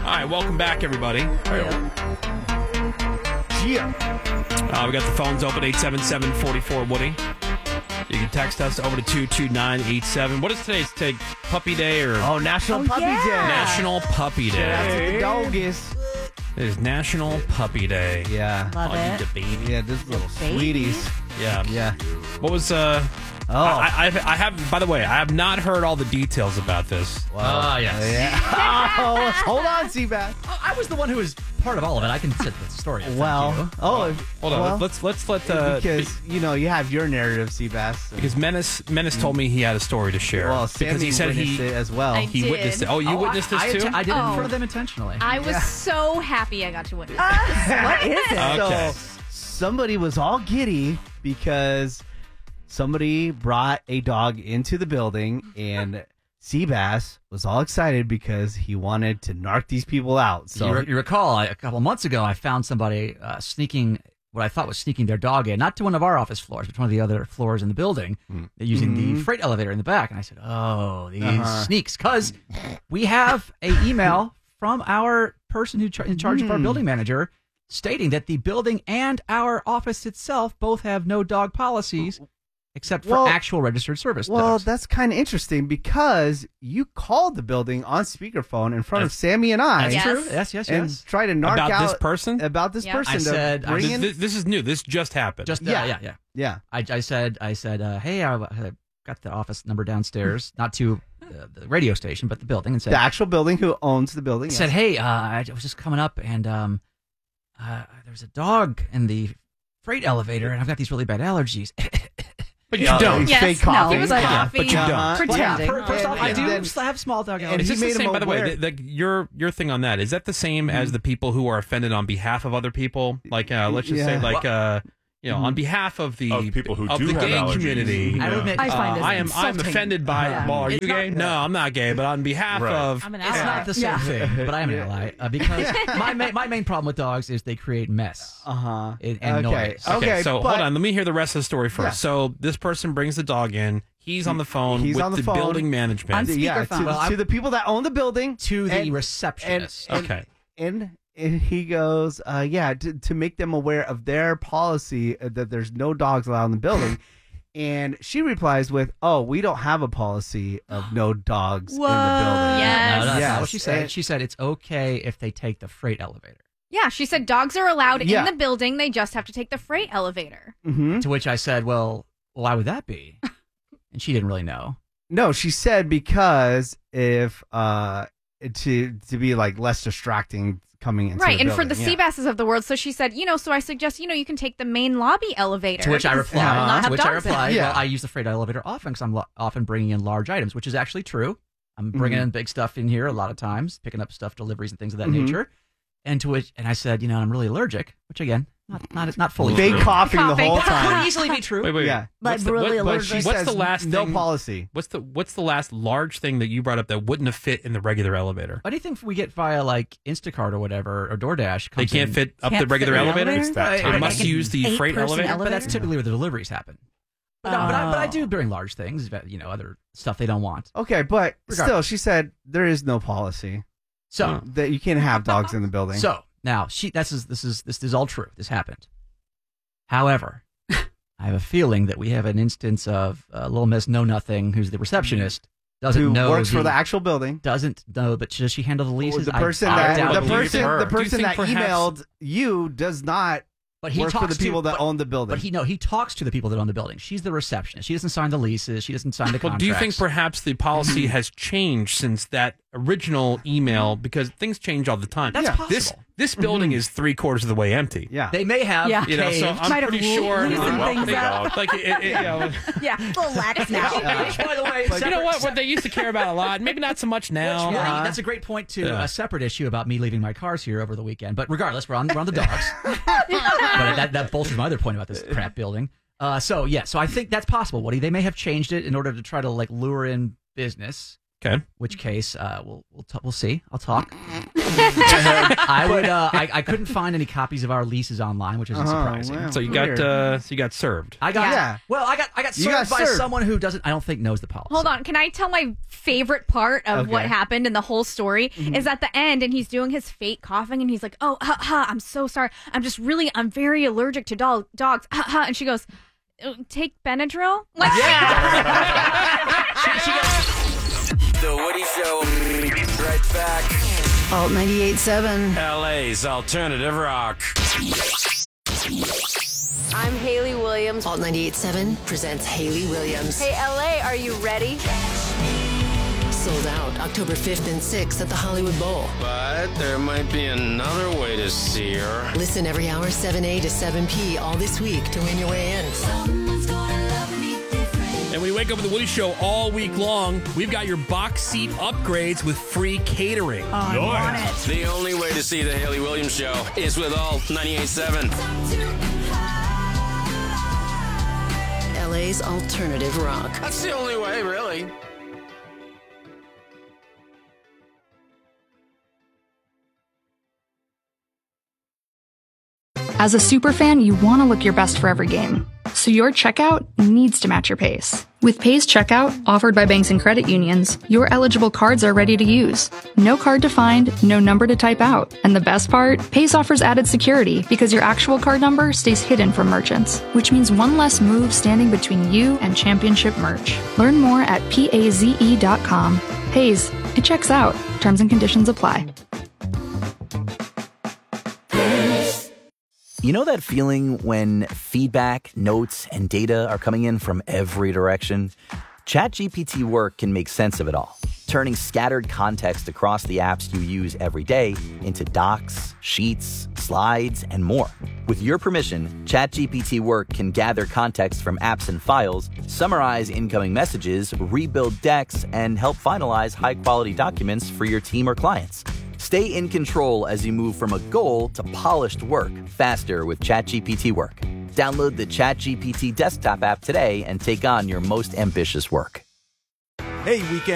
right, welcome back, everybody. Yeah. We got the phones open, 877-44-WOODY. You can text us over to 22987. What is today's Puppy Day or... Oh, National Puppy Day. National Puppy Day. That's what the dog is. It is National Puppy Day. Yeah. Love it. The baby. Yeah, this little Baby? sweeties. Yeah. Yeah. What was... Oh. I have, by the way, I have not heard all the details about this. Wow. Yes. Yeah. Oh, hold on, Seabass. Oh, I was the one who was part of all of it. I can set the story. Thank you. Hold on. Let's let because you have your narrative, Seabass. because Menace told me he had a story to share. Well, because he said witnessed it as well. I did. witnessed it. Oh, you witnessed this too? I did it in Oh. front of them intentionally. I was so happy I got to witness. What is it? Okay. So somebody was all giddy because somebody brought a dog into the building, and Seabass was all excited because he wanted to narc these people out. So you recall, a couple months ago, I found somebody sneaking what I thought was sneaking their dog in, not to one of our office floors, but one of the other floors in the building, using the freight elevator in the back. And I said, oh, these sneaks. Because we have a email from our person who in charge of our building manager stating that the building and our office itself both have no dog policies except for actual registered service Well, dogs. that's kind of interesting because you called the building on speakerphone in front of Sammy and I. That's Yes. true. Yes. And try to narc About out this person? About this Yeah. person. I to said- I bring said- in. This is new. This just happened. Just Yeah. yeah. I said, hey, I got the office number downstairs, not to the radio station, but the building, and said, The actual building who owns the building. said, hey, I was just coming up, and there's a dog in the freight elevator, and I've got these really bad allergies. But you don't. He's Yes, fake no, coughing. he was like Yeah, coughing, but you don't. Uh-huh. pretending. First off, I And do then- have small dog and Is allergies. this he the made same, him by the way, aware. your thing on that, is that the same as the people who are offended on behalf of other people? Like, let's just say, Yeah. like, on behalf of the Of people who of do the have gay allergies. community. I admit, I find this I'm insulting. offended by. Yeah. Well, are you It's gay? not- No, I'm not gay, but on behalf Right. of. I'm an it's ally. not the same Yeah. thing, but I am an ally because my main problem with dogs is they create mess Uh-huh. and noise. Okay, so but- hold on. Let me hear the rest of the story first. Yeah. So this person brings the dog in. He's on the phone He's with on the the phone. building management. On Yeah, speakerphone. to, Well, to the people that own the building. To the and- receptionist. Okay. And he goes, to make them aware of their policy that there's no dogs allowed in the building. And she replies with, "Oh, we don't have a policy of no dogs in the building." Yes. No, that's Yes. not what she said. And- She said it's okay if they take the freight elevator. Yeah, she said dogs are allowed Yeah. in the building. They just have to take the freight elevator. Mm-hmm. To which I said, well, why would that be? And she didn't really know. No, she said because if to be like less distracting coming into Right, the and for the building. Seabasses of the world, so she said, so I suggest, you can take the main lobby elevator. To which I because replied, we'll not have dogs in it. Yeah. well, I use the freight elevator often because I'm often bringing in large items, which is actually true. I'm bringing in big stuff in here a lot of times, picking up stuff, deliveries, and things of that nature. And to which, and I said, I'm really allergic, which again, not fully Fake true. coughing the Coughing. whole Could time. easily be true. Wait. Yeah. What's Like, really what- allergic. She what's says the last no thing? policy. What's the last large thing that you brought up that wouldn't have fit in the regular elevator? Anything we get via like Instacart or whatever or DoorDash, They comes can't in, fit up Can't the regular fit in the elevator. elevator? It's that It tiny. It must use the freight Eight-person elevator. elevator? But that's typically where the deliveries happen. But I do bring large things, other stuff they don't want. Okay, but still, Regardless. she said there is no policy So that you can't have dogs in the building. So now this is all true. This happened. However, I have a feeling that we have an instance of Little Miss Know Nothing, who's the receptionist, doesn't who know works for the actual building? doesn't know, but does she handle the leases? The person I that doubt the it. person her. the Do you person think that perhaps- emailed you does not But he work talks for the people to, that own the building. But he talks to the people that own the building. She's the receptionist. She doesn't sign the leases. She doesn't sign the Well, contracts. do you think perhaps the policy has changed since that original email? Because things change all the time. That's possible. This building is 3/4 of the way empty. yeah. They may have Yeah. You know, so caved. I'm Might have pretty sure. loosened Welcome things up. dog. Like, Yeah, a little lax now. Which, by the way, you know what they used to care about a lot. Maybe not so much now. That's a great point to Yeah. a separate issue about me leaving my cars here over the weekend. But regardless, we're on the dogs. But that bolsters my other point about this crap building. So I think that's possible, Woody. They may have changed it in order to try to lure in business. Okay. Which case, we'll see. I'll talk. I couldn't find any copies of our leases online, which isn't surprising. wow. So you Weird. got served. I got Yeah. Well, I got You served got by served. someone who I don't think knows the policy. Hold on. Can I tell my favorite part of what Okay. happened in the whole story? Is at the end, and he's doing his fake coughing, and he's like, "Oh, I'm so sorry. I'm very allergic to dogs." And she goes, "Take Benadryl." Like, The Woody Show. Right back. Alt 98.7. LA's Alternative Rock. I'm Haley Williams. Alt 98.7 presents Haley Williams. Hey, LA, are you ready? Sold out October 5th and 6th at the Hollywood Bowl. But there might be another way to see her. Listen every hour 7 to 7 p all this week to win your way in. And when you wake up with the Woody Show all week long, we've got your box seat upgrades with free catering. The only way to see the Haley Williams Show is with Alt 98.7. LA's Alternative Rock. That's the only way, really. As a superfan, you want to look your best for every game. So your checkout needs to match your pace. With Pace Checkout, offered by banks and credit unions, your eligible cards are ready to use. No card to find, no number to type out. And the best part? Pace offers added security because your actual card number stays hidden from merchants, which means one less move standing between you and championship merch. Learn more at paze.com. Paze, it checks out. Terms and conditions apply. You know that feeling when feedback, notes, and data are coming in from every direction? ChatGPT Work can make sense of it all, turning scattered context across the apps you use every day into docs, sheets, slides, and more. With your permission, ChatGPT Work can gather context from apps and files, summarize incoming messages, rebuild decks, and help finalize high-quality documents for your team or clients. Stay in control as you move from a goal to polished work faster with ChatGPT Work. Download the ChatGPT desktop app today and take on your most ambitious work. Hey, weekend